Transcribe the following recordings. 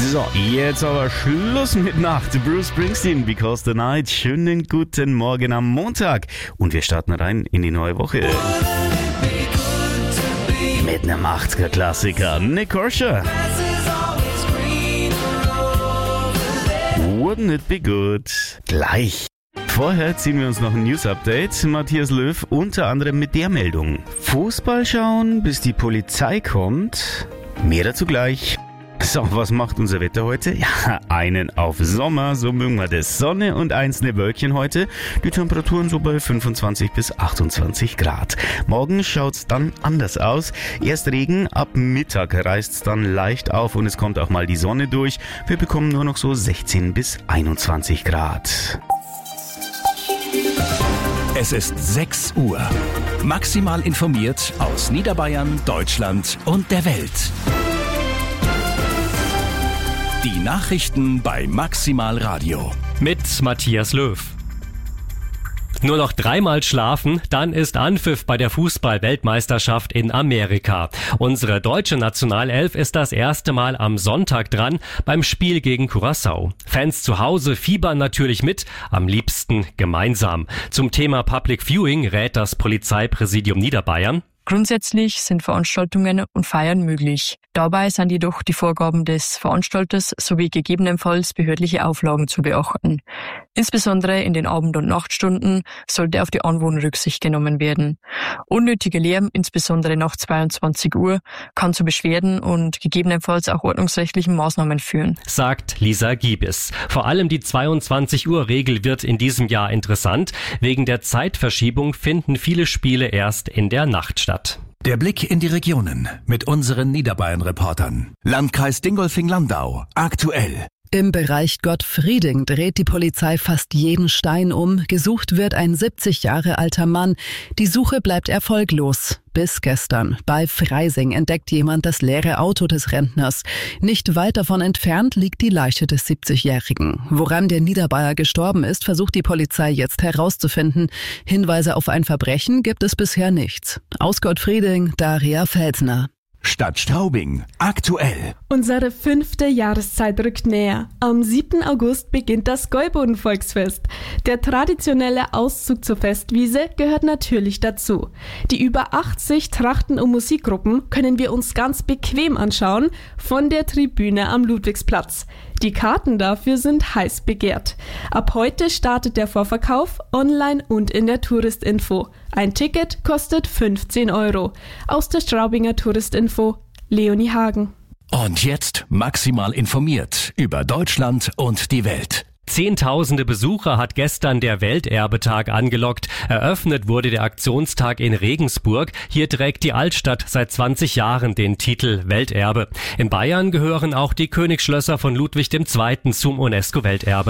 So, jetzt aber Schluss mit Nacht. Bruce Springsteen, Because the Night. Schönen guten Morgen am Montag. Und wir starten rein in die neue Woche. Mit einem 80er-Klassiker. Nick Kershaw. Wouldn't it be good? Gleich. Vorher ziehen wir uns noch ein News-Update. Matthias Löw unter anderem mit der Meldung. Fußball schauen, bis die Polizei kommt. Mehr dazu gleich. So, was macht unser Wetter heute? Ja, einen auf Sommer, so mögen wir das. Sonne und einzelne Wölkchen heute. Die Temperaturen so bei 25 bis 28 Grad. Morgen schaut's dann anders aus. Erst Regen, ab Mittag reißt's dann leicht auf und es kommt auch mal die Sonne durch. Wir bekommen nur noch so 16 bis 21 Grad. Es ist 6 Uhr. Maximal informiert aus Niederbayern, Deutschland und der Welt. Die Nachrichten bei Maximal Radio. Mit Matthias Löw. Nur noch 3-mal schlafen, dann ist Anpfiff bei der Fußball-Weltmeisterschaft in Amerika. Unsere deutsche Nationalelf ist das erste Mal am Sonntag dran beim Spiel gegen Curaçao. Fans zu Hause fiebern natürlich mit, am liebsten gemeinsam. Zum Thema Public Viewing rät das Polizeipräsidium Niederbayern. Grundsätzlich sind Veranstaltungen und Feiern möglich. Dabei sind jedoch die Vorgaben des Veranstalters sowie gegebenenfalls behördliche Auflagen zu beachten. Insbesondere in den Abend- und Nachtstunden sollte auf die Anwohner Rücksicht genommen werden. Unnötiger Lärm, insbesondere nach 22 Uhr, kann zu Beschwerden und gegebenenfalls auch ordnungsrechtlichen Maßnahmen führen, sagt Lisa Giebes. Vor allem die 22-Uhr-Regel wird in diesem Jahr interessant. Wegen der Zeitverschiebung finden viele Spiele erst in der Nacht statt. Der Blick in die Regionen mit unseren Niederbayern-Reportern. Landkreis Dingolfing-Landau. Aktuell. Im Bereich Gottfrieding dreht die Polizei fast jeden Stein um. Gesucht wird ein 70 Jahre alter Mann. Die Suche bleibt erfolglos. Bis gestern. Bei Freising entdeckt jemand das leere Auto des Rentners. Nicht weit davon entfernt liegt die Leiche des 70-Jährigen. Woran der Niederbayer gestorben ist, versucht die Polizei jetzt herauszufinden. Hinweise auf ein Verbrechen gibt es bisher nicht. Aus Gottfrieding, Daria Felsner. Stadt Straubing. Aktuell. Unsere 5. Jahreszeit rückt näher. Am 7. August beginnt das Gäuboden-Volksfest. Der traditionelle Auszug zur Festwiese gehört natürlich dazu. Die über 80 Trachten- und Musikgruppen können wir uns ganz bequem anschauen von der Tribüne am Ludwigsplatz. Die Karten dafür sind heiß begehrt. Ab heute startet der Vorverkauf online und in der Touristinfo. Ein Ticket kostet 15 €. Aus der Straubinger Touristinfo, Leonie Hagen. Und jetzt maximal informiert über Deutschland und die Welt. Zehntausende Besucher hat gestern der Welterbetag angelockt. Eröffnet wurde der Aktionstag in Regensburg. Hier trägt die Altstadt seit 20 Jahren den Titel Welterbe. In Bayern gehören auch die Königsschlösser von Ludwig II. Zum UNESCO-Welterbe.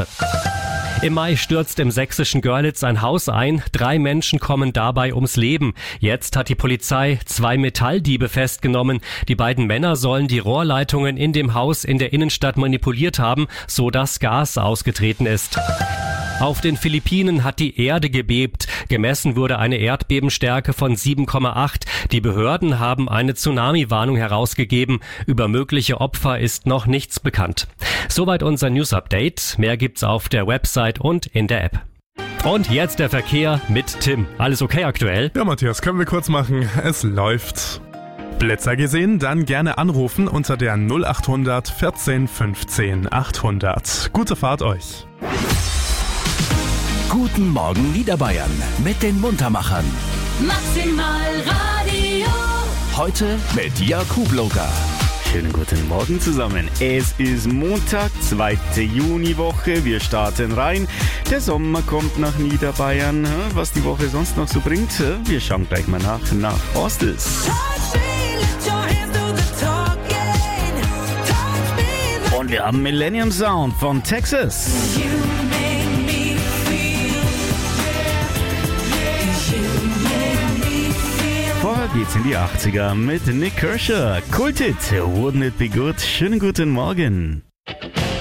Im Mai stürzt im sächsischen Görlitz ein Haus ein. 3 Menschen kommen dabei ums Leben. Jetzt hat die Polizei 2 Metalldiebe festgenommen. Die beiden Männer sollen die Rohrleitungen in dem Haus in der Innenstadt manipuliert haben, so dass Gas ausgetreten ist. Auf den Philippinen hat die Erde gebebt. Gemessen wurde eine Erdbebenstärke von 7,8. Die Behörden haben eine Tsunami-Warnung herausgegeben. Über mögliche Opfer ist noch nichts bekannt. Soweit unser News-Update. Mehr gibt's auf der Website und in der App. Und jetzt der Verkehr mit Tim. Alles okay aktuell? Ja, Matthias, können wir kurz machen. Es läuft. Blitzer gesehen? Dann gerne anrufen unter der 0800 14 15 800. Gute Fahrt euch. Guten Morgen Niederbayern mit den Muntermachern. Maximal Radio. Heute mit Jörg Hubloger. Schönen guten Morgen zusammen. Es ist Montag, 2. Juniwoche. Wir starten rein. Der Sommer kommt nach Niederbayern. Was die Woche sonst noch so bringt, wir schauen gleich mal nach Horstes. Und wir haben Millennium Sound von Texas. Vorher geht's in die 80er mit Nick Kershaw. Kultit, Wouldn't it be good? Schönen guten Morgen.